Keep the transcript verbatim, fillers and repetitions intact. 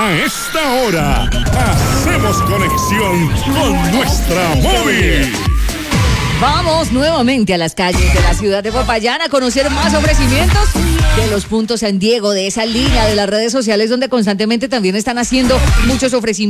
A esta hora, hacemos conexión con nuestra móvil. Vamos nuevamente a las calles de la ciudad de Popayán a conocer más ofrecimientos de los puntos San Diego, de esa línea de las redes sociales donde constantemente también están haciendo muchos ofrecimientos.